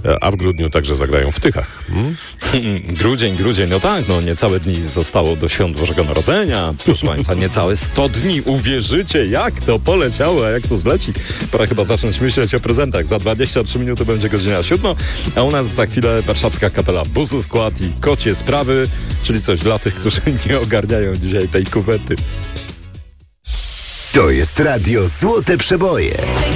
a w grudniu także zagrają w Tychach. Grudzień, no tak, niecałe dni zostało do świąt Bożego Narodzenia. Proszę Państwa, niecałe 100 dni. Uwierzycie, jak to poleciało, a jak to zleci. Pora chyba zacząć myśleć o prezentach. Za 23 minuty będzie godzina 7, a u nas za chwilę warszawska kapela Buzu Skład i Kocie Sprawy, czyli coś dla tych, którzy nie ogarniają dzisiaj tej kuwety. To jest radio Złote Przeboje.